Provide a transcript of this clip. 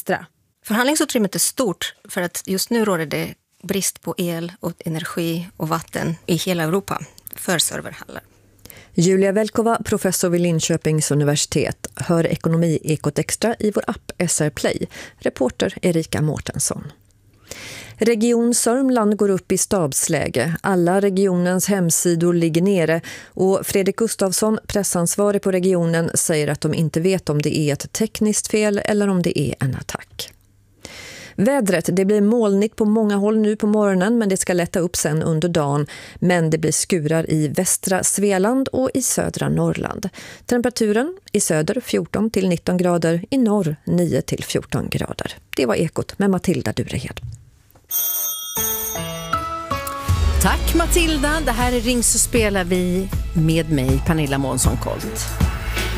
extra. Förhandlingsutrymmet är stort för att just nu råder det brist på el och energi och vatten i hela Europa för serverhallar. Julia Velkova, professor vid Linköpings universitet, hör Ekonomi-ekot extra i vår app SR Play. Reporter Erika Mårtensson. Region Sörmland går upp i stabsläge. Alla regionens hemsidor ligger nere och Fredrik Gustafsson, pressansvarig på regionen, säger att de inte vet om det är ett tekniskt fel eller om det är en attack. Vädret, det blir molnigt på många håll nu på morgonen, men det ska lätta upp sen under dagen. Men det blir skurar i västra Svealand och i södra Norrland. Temperaturen i söder 14 till 19 grader, i norr 9 till 14 grader. Det var Ekot med Matilda Durehed. Tack Matilda, det här är Ring så spelar vi med mig, Pernilla Månsson-Kolt.